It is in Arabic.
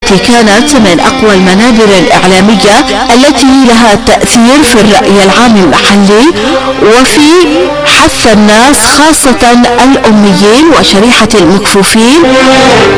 التي كانت من أقوى المنابر الإعلامية التي لها تأثير في الرأي العام المحلي وفي حث الناس خاصة الأميين وشريحة المكفوفين